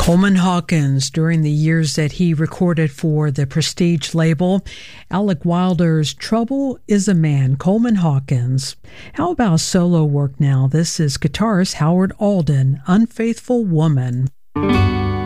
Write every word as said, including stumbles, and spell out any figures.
Coleman Hawkins, during the years that he recorded for the Prestige label, Alec Wilder's Trouble is a Man, Coleman Hawkins. How about solo work now? This is guitarist Howard Alden, Unfaithful Woman.